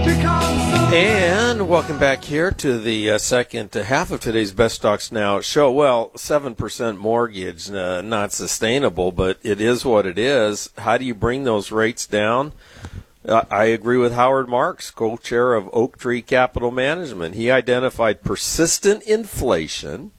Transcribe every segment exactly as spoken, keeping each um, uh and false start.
And welcome back here to the uh, second half of today's Best Stocks Now show. Well, seven percent mortgage, uh, not sustainable, but it is what it is. How do you bring those rates down? Uh, I agree with Howard Marks, co-chair of Oak Tree Capital Management. He identified persistent inflation,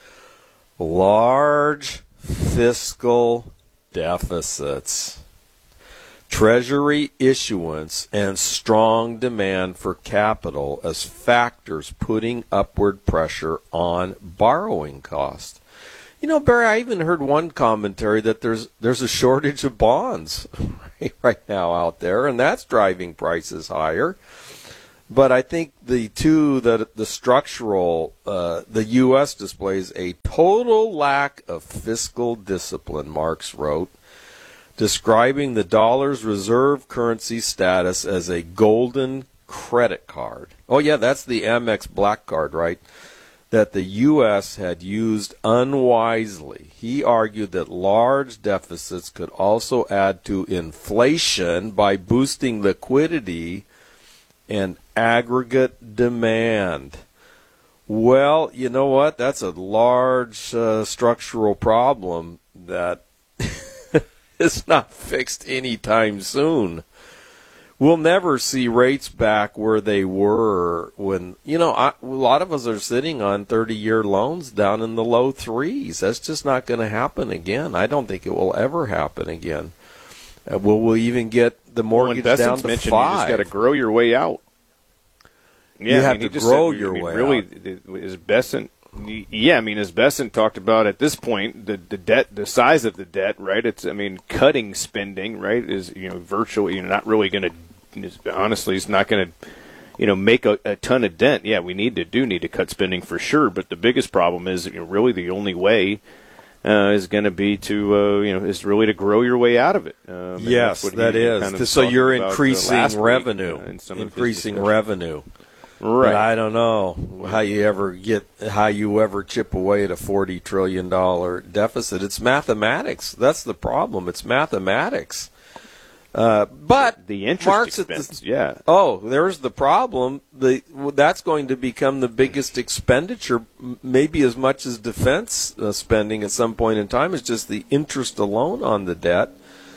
large fiscal deficits, Treasury issuance, and strong demand for capital as factors putting upward pressure on borrowing costs. You know, Barry, I even heard one commentary that there's there's a shortage of bonds right now out there, and that's driving prices higher. But I think the two, the, the structural, uh, the U S displays a total lack of fiscal discipline, Marx wrote, describing the dollar's reserve currency status as a golden credit card. Oh, yeah, that's the Amex Black Card, right? That the U S had used unwisely. He argued that large deficits could also add to inflation by boosting liquidity and aggregate demand. Well, you know what? That's a large uh, structural problem that is not fixed anytime soon. We'll never see rates back where they were when, you know, I, a lot of us are sitting on thirty-year loans down in the low threes. That's just not going to happen again. I don't think it will ever happen again. Uh, will we even get the mortgage well, down to mentioned five? You just got to grow your way out. Yeah, you I have mean, to grow said, your I mean, way really, out. Really, is Besant... Yeah, I mean, as Besant talked about at this point, the, the debt, the size of the debt, right? It's, I mean, cutting spending, right, is, you know, virtually, you're not really going to, honestly, it's not going to, you know, make a, a ton of dent. Yeah, we need to do need to cut spending for sure, but the biggest problem is, you know, really the only way uh, is going to be to, uh, you know, is really to grow your way out of it. Um, yes, that he, is. Kind of so you're about, increasing uh, revenue, week, uh, in increasing revenue. Right. But I don't know how you ever get how you ever chip away at a forty trillion dollars deficit. It's mathematics. That's the problem. It's mathematics. Uh, but the interest Mark's expense, the, yeah. Oh, there's the problem. The that's going to become the biggest expenditure, maybe as much as defense uh, spending at some point in time. Is just the interest alone on the debt.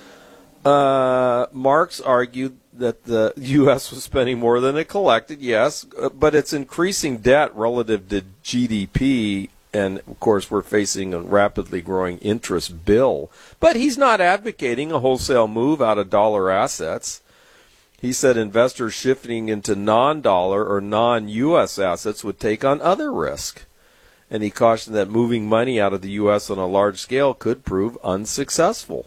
Uh, Marx argued that the U S was spending more than it collected, yes, but it's increasing debt relative to G D P, and, of course, we're facing a rapidly growing interest bill. But he's not advocating a wholesale move out of dollar assets. He said investors shifting into non-dollar or non-U S assets would take on other risk. And he cautioned that moving money out of the U S on a large scale could prove unsuccessful.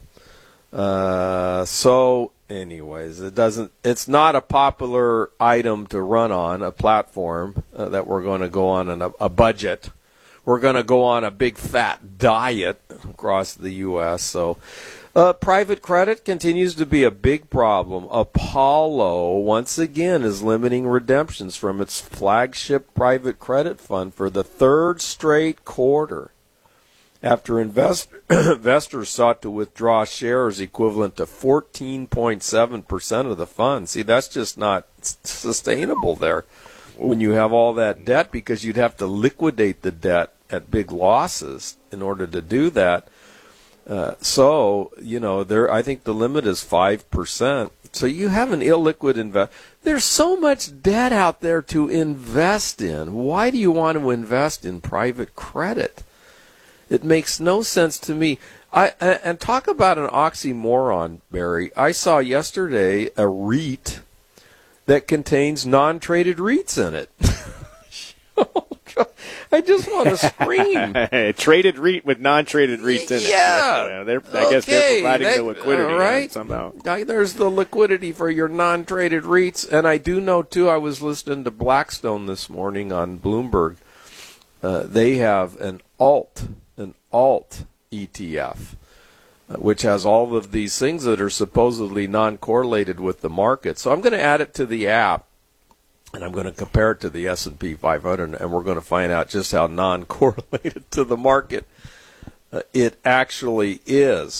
Uh, so, anyways, it doesn't. It's not a popular item to run on a platform uh, that we're going to go on an, a, a budget. We're going to go on a big fat diet across the U S. So, uh, private credit continues to be a big problem. Apollo once again is limiting redemptions from its flagship private credit fund for the third straight quarter, after invest- investors sought to withdraw shares equivalent to fourteen point seven percent of the fund. See, that's just not s- sustainable there when you have all that debt, because you'd have to liquidate the debt at big losses in order to do that. Uh, so, you know, there. I think the limit is five percent. So you have an illiquid invest. There's so much debt out there to invest in. Why do you want to invest in private credit? It makes no sense to me. I and talk about an oxymoron, Barry. I saw yesterday a REIT that contains non-traded REITs in it. Oh, God. I just want to scream. Traded REIT with non-traded REITs in it. Yeah. They're, I guess okay. they're providing that, the liquidity, uh, right? somehow. There's the liquidity for your non-traded REITs. And I do know, too, I was listening to Blackstone this morning on Bloomberg. Uh, they have an alt an alt E T F, uh, which has all of these things that are supposedly non-correlated with the market. So I'm going to add it to the app, and I'm going to compare it to the S and P five hundred, and we're going to find out just how non-correlated to the market uh, it actually is.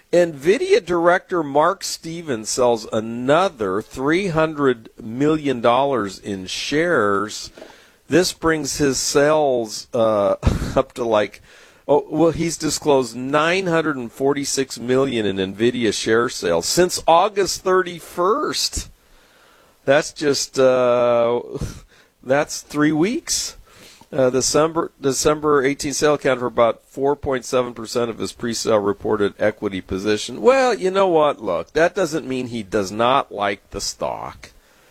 NVIDIA director Mark Stevens sells another three hundred million dollars in shares. This brings his sales uh, up to like, oh, well, he's disclosed nine hundred forty-six million dollars in NVIDIA share sales since August thirty-first. That's just, uh, that's three weeks. Uh, December December eighteenth sale accounted for about four point seven percent of his pre-sale reported equity position. Well, you know what? Look, that doesn't mean he does not like the stock.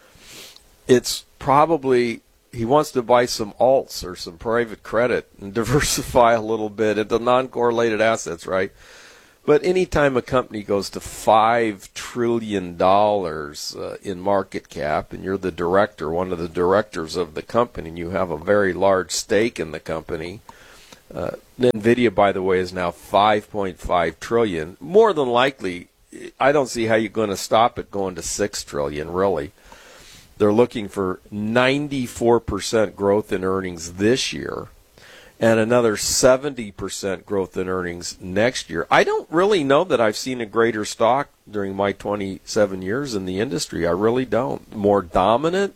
It's probably he wants to buy some alts or some private credit and diversify a little bit into non-correlated assets, right? But anytime a company goes to five trillion dollars uh, in market cap, and you're the director, one of the directors of the company, and you have a very large stake in the company, uh, NVIDIA, by the way, is now five point five trillion dollars. More than likely, I don't see how you're going to stop it going to six trillion dollars, really. They're looking for ninety-four percent growth in earnings this year, and another seventy percent growth in earnings next year. I don't really know that I've seen a greater stock during my twenty-seven years in the industry. I really don't. More dominant,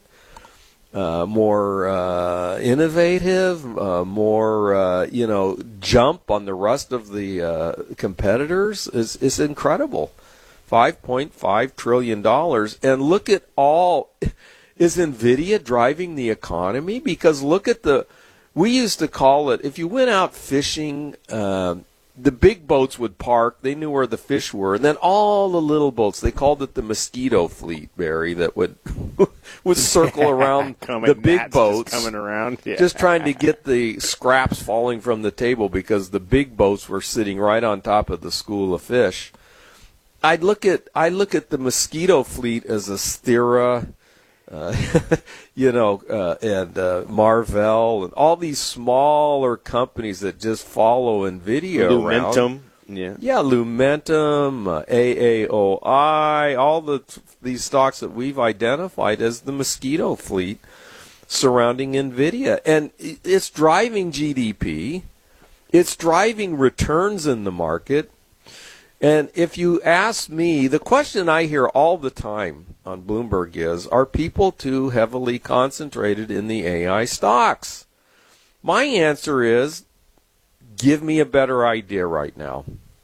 uh, more uh, innovative, uh, more, uh, you know, jump on the rest of the uh, competitors is, is incredible. five point five trillion dollars. And look at all, is NVIDIA driving the economy? Because look at the, we used to call it, if you went out fishing, uh, the big boats would park. They knew where the fish were. And then all the little boats, they called it the mosquito fleet, Barry, that would would circle around the big boats. Just coming around. Yeah. Just trying to get the scraps falling from the table because the big boats were sitting right on top of the school of fish. I'd look at I look at the mosquito fleet as a Stira, uh, you know, uh, and uh, Marvell, and all these smaller companies that just follow NVIDIA Lumentum. around. Yeah, yeah, Lumentum, uh, A A O I, all the these stocks that we've identified as the mosquito fleet surrounding NVIDIA, and it's driving G D P, it's driving returns in the market. And if you ask me, the question I hear all the time on Bloomberg is, are people too heavily concentrated in the A I stocks? My answer is, give me a better idea right now.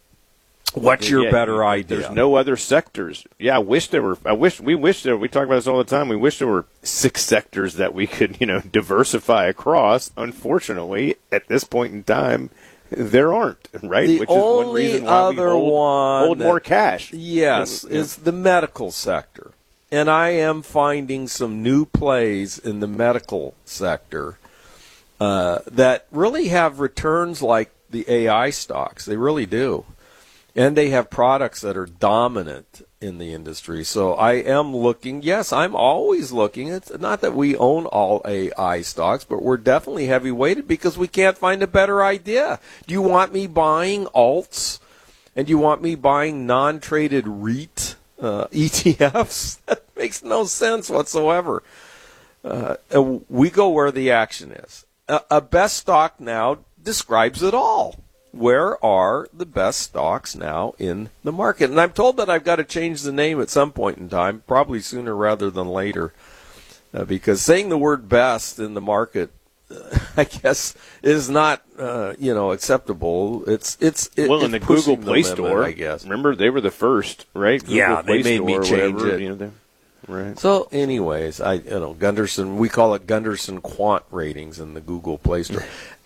What's your yeah, better yeah, idea? There's no other sectors. Yeah, I wish there were. I wish we wish there. We talk about this all the time. We wish there were six sectors that we could, you know, diversify across. Unfortunately, at this point in time, there aren't, right? The Which only is one reason why other we hold, one hold that, more cash. Yes, yeah. is the medical sector. And I am finding some new plays in the medical sector uh, that really have returns like the A I stocks. They really do. And they have products that are dominant in the industry. So I am looking, yes, I'm always looking. It's not that we own all A I stocks, but we're definitely heavy weighted because we can't find a better idea. Do you want me buying alts? And do you want me buying non-traded REIT uh, E T Fs? That makes no sense whatsoever. Uh, we go where the action is. A, a best stock now describes it all. Where are the best stocks now in the market? And I'm told that I've got to change the name at some point in time, probably sooner rather than later, uh, because saying the word best in the market, uh, I guess, is not, uh, you know, acceptable. It's it's it, well, it's in the Google Play the limit, Store, I guess. Remember, they were the first, right? Google yeah, Play they made Store me change whatever, it. You know, they, right. So, anyways, I you know Gunderson. We call it Gunderson Quant ratings in the Google Play Store.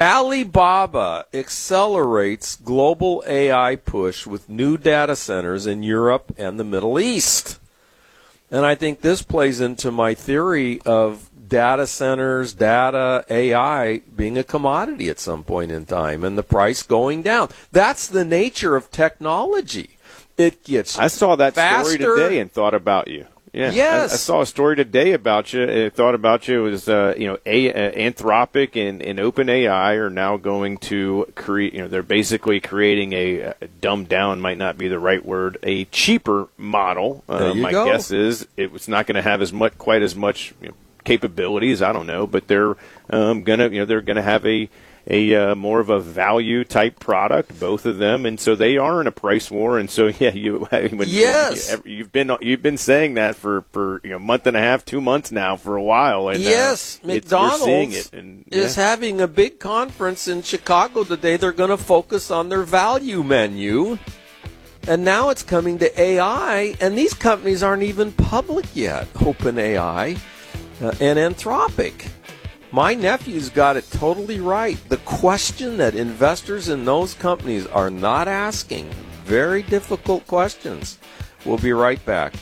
Alibaba accelerates global A I push with new data centers in Europe and the Middle East, and I think this plays into my theory of data centers, data, A I being a commodity at some point in time, and the price going down. That's the nature of technology. It gets I saw that faster. story today and thought about you. Yeah, yes. I, I saw a story today about you. I thought about you. It was, uh, you know, a, uh, Anthropic and, and OpenAI are now going to create, you know, they're basically creating a, a dumbed down, might not be the right word, a cheaper model. Uh, there you my go. guess is it was not going to have as much, quite as much, you know, capabilities. I don't know, but they're um, gonna, you know, they're gonna have a a uh, more of a value type product, both of them, and so they are in a price war. And so, yeah, you when, yes, you, you've been you've been saying that for, for you know a month and a half, two months now for a while. And, yes, uh, McDonald's we're seeing it, and, yeah. is having a big conference in Chicago today. They're going to focus on their value menu, and now it's coming to A I, and these companies aren't even public yet. OpenAI uh, and Anthropic. My nephew's got it totally right. The question that investors in those companies are not asking, very difficult questions. We'll be right back.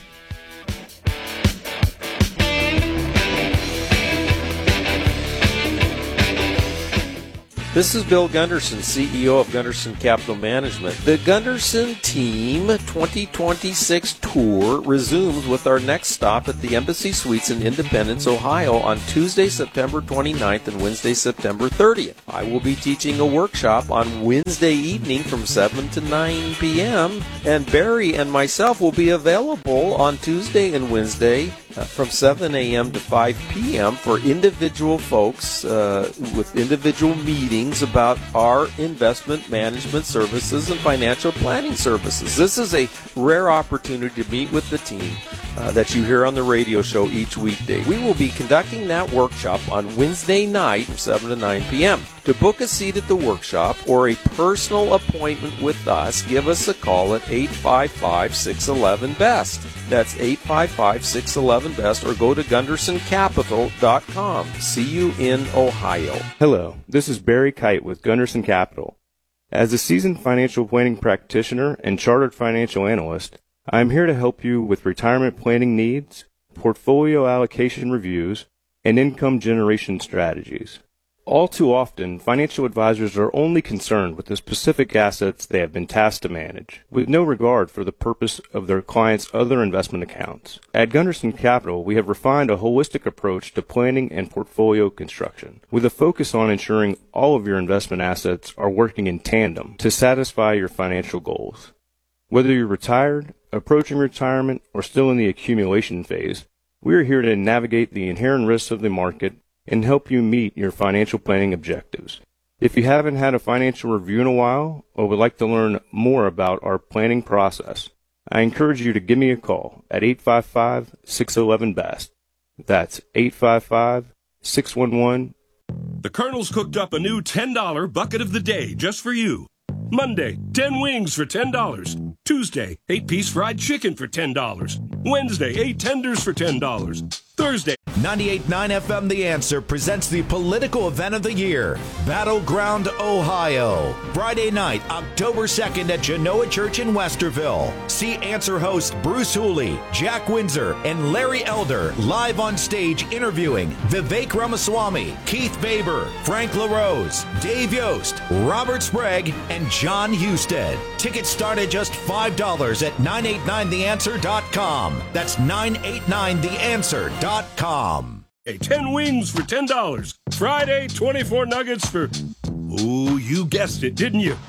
This is Bill Gunderson, C E O of Gunderson Capital Management. The Gunderson Team twenty twenty-six tour resumes with our next stop at the Embassy Suites in Independence, Ohio on Tuesday, September twenty-ninth and Wednesday, September thirtieth. I will be teaching a workshop on Wednesday evening from seven to nine p.m. and Barry and myself will be available on Tuesday and Wednesday uh, from seven a.m. to five p.m. for individual folks uh, with individual meetings about our investment management services and financial planning services. This is a rare opportunity to meet with the team uh, that you hear on the radio show each weekday. We will be conducting that workshop on Wednesday night from seven to nine p.m. To book a seat at the workshop or a personal appointment with us, give us a call at eight five five, six one one, B E S T. That's eight five five, six one one, B E S T, or go to gunderson capital dot com. See you in Ohio. Hello, this is Barry Kite with Gunderson Capital. As a seasoned financial planning practitioner and chartered financial analyst, I am here to help you with retirement planning needs, portfolio allocation reviews, and income generation strategies. All too often, financial advisors are only concerned with the specific assets they have been tasked to manage, with no regard for the purpose of their clients' other investment accounts. At Gunderson Capital, we have refined a holistic approach to planning and portfolio construction, with a focus on ensuring all of your investment assets are working in tandem to satisfy your financial goals. Whether you're retired, approaching retirement, or still in the accumulation phase, we are here to navigate the inherent risks of the market and help you meet your financial planning objectives. If you haven't had a financial review in a while or would like to learn more about our planning process, I encourage you to give me a call at eight five five, six one one, B E S T. That's eight five five, six one one. The Colonel's cooked up a new ten dollar bucket of the day just for you. Monday, ten wings for ten dollars. Tuesday, eight piece fried chicken for ten dollars. Wednesday, eight tenders for ten dollars. Thursday. ninety-eight point nine F M The Answer presents the political event of the year, Battleground, Ohio. Friday night, October second at Genoa Church in Westerville. See Answer host Bruce Hooley, Jack Windsor, and Larry Elder live on stage interviewing Vivek Ramaswamy, Keith Faber, Frank LaRose, Dave Yost, Robert Sprague, and John Husted. Tickets start at just five dollars at nine eight nine the answer dot com. That's nine eight nine the answer dot com. Hey, ten wings for ten dollars. Friday, twenty-four nuggets for, ooh, you guessed it, didn't you?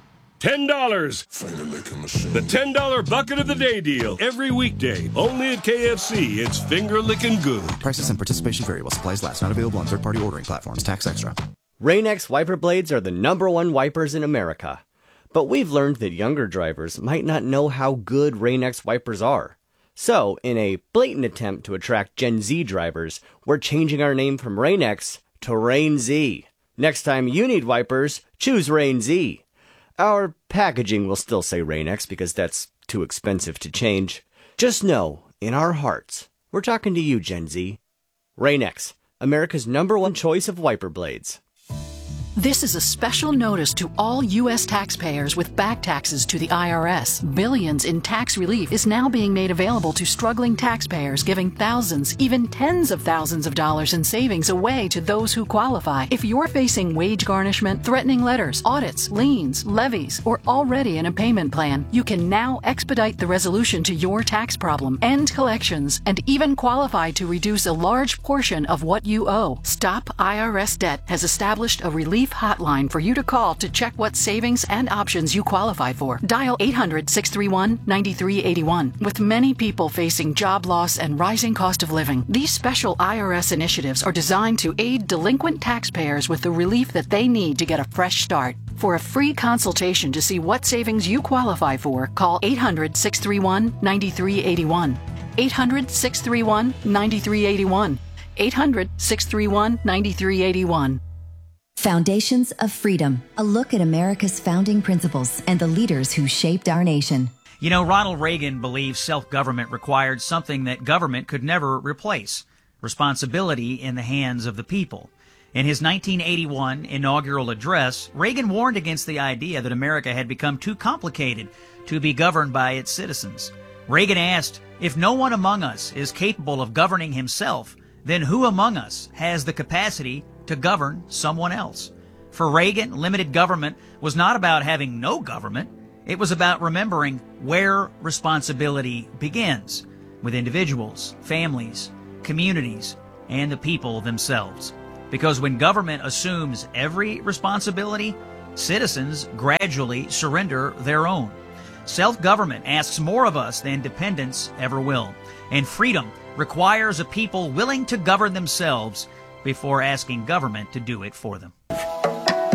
ten dollars. The ten dollar bucket of the day deal. Every weekday, only at K F C. It's finger-licking good. Prices and participation vary while supplies last. Not available on third-party ordering platforms. Tax extra. Rain-X wiper blades are the number one wipers in America. But we've learned that younger drivers might not know how good Rain-X wipers are. So, in a blatant attempt to attract Gen Z drivers, we're changing our name from Rain-X to Rain Z. Next time you need wipers, choose Rain Z. Our packaging will still say Rain-X because that's too expensive to change. Just know, in our hearts, we're talking to you, Gen Z. Rain-X, America's number one choice of wiper blades. This is a special notice to all U S taxpayers with back taxes to the I R S. Billions in tax relief is now being made available to struggling taxpayers, giving thousands, even tens of thousands of dollars in savings away to those who qualify. If you're facing wage garnishment, threatening letters, audits, liens, levies, or already in a payment plan, you can now expedite the resolution to your tax problem, end collections, and even qualify to reduce a large portion of what you owe. Stop I R S Debt has established a relief relief hotline for you to call to check what savings and options you qualify for. Dial eight hundred, six three one, nine three eight one. With many people facing job loss and rising cost of living, these special I R S initiatives are designed to aid delinquent taxpayers with the relief that they need to get a fresh start. For a free consultation to see what savings you qualify for, call eight hundred, six three one, nine three eight one. eight hundred, six three one, nine three eight one. eight hundred, six three one, nine three eight one. Foundations of Freedom, a look at America's founding principles and the leaders who shaped our nation. You know, Ronald Reagan believed self-government required something that government could never replace: responsibility in the hands of the people. In his nineteen eighty-one inaugural address, Reagan warned against the idea that America had become too complicated to be governed by its citizens. Reagan asked, if no one among us is capable of governing himself, then who among us has the capacity to govern someone else? For Reagan, limited government was not about having no government. It was about remembering where responsibility begins, with individuals, families, communities, and the people themselves. Because when government assumes every responsibility, citizens gradually surrender their own. Self-government asks more of us than dependence ever will. And freedom requires a people willing to govern themselves before asking government to do it for them.